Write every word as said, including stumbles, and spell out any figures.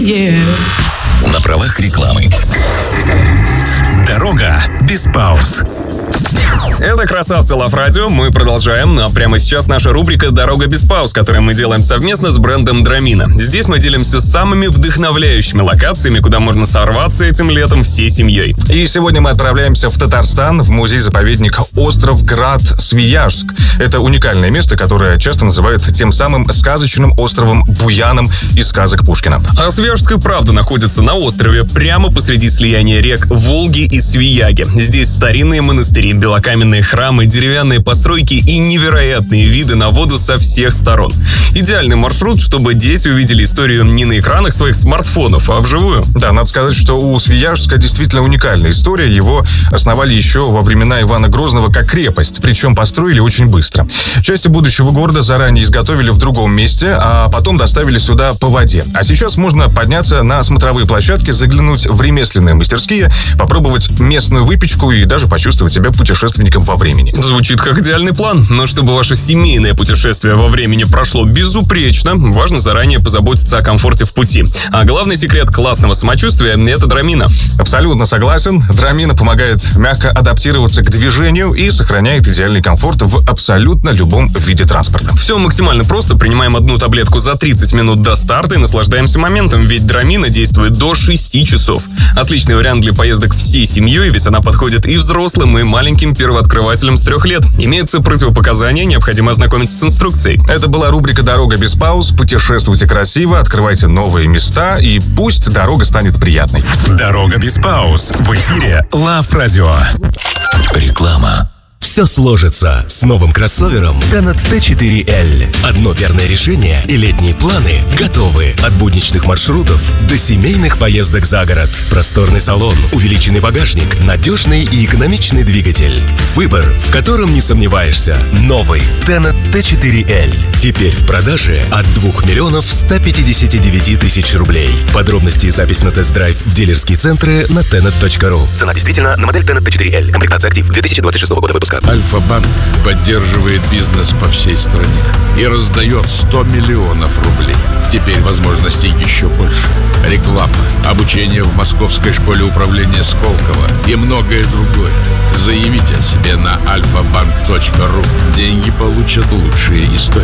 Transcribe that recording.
Yeah. На правах рекламы. Дорога без пауз. Это «Красавцы Лав Радио». Мы продолжаем. А прямо сейчас наша рубрика «Дорога без пауз», которую мы делаем совместно с брендом Драмина. Здесь мы делимся самыми вдохновляющими локациями, куда можно сорваться этим летом всей семьей. И сегодня мы отправляемся в Татарстан, в музей-заповедник Остров Град Свияжск. Это уникальное место, которое часто называют тем самым сказочным островом Буяном из сказок Пушкина. А Свияжск и правда находится на острове, прямо посреди слияния рек Волги и Свияги. Здесь старинные монастыри, белокаменные храмы, деревянные постройки и невероятные виды на воду со всех сторон. Идеальный маршрут, чтобы дети увидели историю не на экранах своих смартфонов, а вживую. Да, надо сказать, что у Свияжска действительно уникальная история. Его основали еще во времена Ивана Грозного как крепость, причем построили очень быстро. Части будущего города заранее изготовили в другом месте, а потом доставили сюда по воде. А сейчас можно подняться на смотровые площадки, заглянуть в ремесленные мастерские, попробовать местную выпечку и даже почувствовать себя путешественником во времени. Звучит как идеальный план, но чтобы ваше семейное путешествие во времени прошло безупречно, важно заранее позаботиться о комфорте в пути. А главный секрет классного самочувствия – это Драмина. Абсолютно согласен. Драмина помогает мягко адаптироваться к движению и сохраняет идеальный комфорт в абсолютно любом виде транспорта. Все максимально просто. Принимаем одну таблетку за тридцать минут до старта и наслаждаемся моментом, ведь Драмина действует до шести часов. Отличный вариант для поездок всей семьей, ведь она подходит и взрослым, и маленьким первооткрывателям с трех лет. Имеются противопоказания, необходимо ознакомиться с инструкцией. Это была рубрика «Дорога без пауз». Путешествуйте красиво, открывайте новые места, и пусть дорога станет приятной. Дорога без пауз. В эфире Лав Радио. Реклама. Все сложится с новым кроссовером Tenet ти четыре эл. Одно верное решение, и летние планы готовы. От будничных маршрутов до семейных поездок за город. Просторный салон, увеличенный багажник, надежный и экономичный двигатель. Выбор, в котором не сомневаешься. Новый Tenet ти четыре эл. Теперь в продаже от двух миллионов ста пятидесяти девяти тысяч рублей. Подробности и запись на тест-драйв в дилерские центры на tenet точка ру. Цена действительно на модель Tenet ти четыре эл. Комплектация «Актив» две тысячи двадцать шестого года выпуска. Альфа-банк поддерживает бизнес по всей стране и раздает сто миллионов рублей. Теперь возможностей еще больше. Реклама, обучение в Московской школе управления Сколково и многое другое. Заявите о себе на альфа банк точка ру. Деньги получат лучшие истории.